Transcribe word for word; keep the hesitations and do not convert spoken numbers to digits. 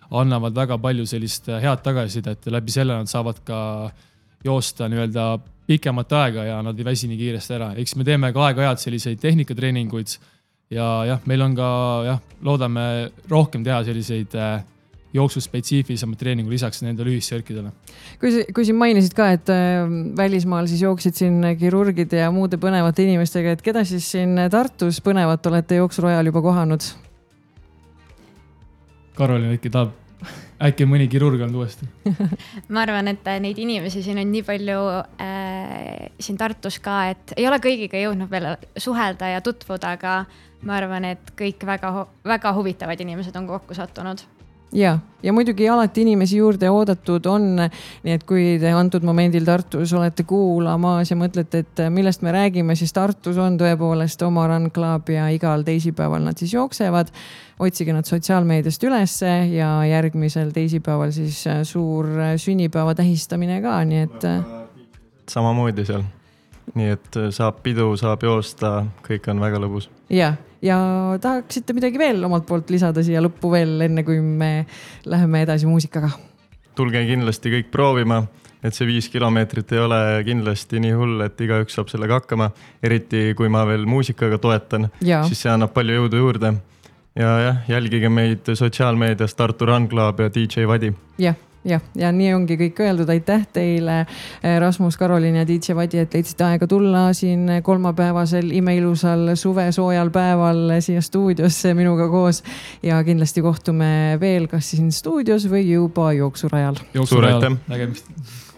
annavad väga palju sellist head tagasisidet ja läbi selle nad saavad ka joosta nii-öelda pikemat aega ja nad ei väsi nii kiiresti ära. Eks me teeme ka aeg-ajad selliseid tehnikatreeninguid ja jah, meil on ka, jah, loodame rohkem teha selliseid jooksuspetsiifilisemad treeningu lisaks nende lühissörkidele. Kui, kui siin mainisid ka, et välismaal siis jooksid siin kirurgid ja muude põnevate inimestega, et keda siis siin Tartus põnevat olete jooksurajal juba kohanud? Karolin äkki tahab, äkki mõni kirurg on uuesti. Ma arvan, et neid inimesi siin on nii palju äh, siin Tartus ka, et ei ole kõigiga jõudnud veel suhelda ja tutvuda, aga ma arvan, et kõik väga, väga huvitavad inimesed on kokku sattunud. Ja, ja muidugi alati inimesi juurde oodatud on, nii et kui te antud momendil Tartus olete kuulamas ja mõtlete, et millest me räägime, siis Tartus on tõepoolest oma Run Club ja igal teisipäeval nad siis jooksevad. Otsige nad sotsiaalmeediast ülesse ja järgmisel teisipäeval siis suur sünnipäeva tähistamine ka, nii et... Samamoodi seal. Nii et saab pidu, saab joosta, kõik on väga lõbus. Ja, ja tahaksite midagi veel omalt poolt lisada siia lõppu veel, enne kui me läheme edasi muusikaga? Tulge kindlasti kõik proovima, et see viis kilomeetrit ei ole kindlasti nii hull, et igaüks saab sellega hakkama. Eriti kui ma veel muusikaga toetan, ja. Siis see annab palju jõudu juurde. Ja jah, jälgige meid sotsiaalmeedias Tartu Run Club ja D J Vadi. Jah. Ja, ja nii ongi kõik öeldud. Aitäh teile, Rasmus, Karolin ja D J Vadi, et leidsite aega tulla siin kolmapäevasel imeilusal suvesoojal päeval siia stuudiosse minuga koos ja kindlasti kohtume veel kas siin stuudios või juba jooksurajal. Jooksurajal, nägemist.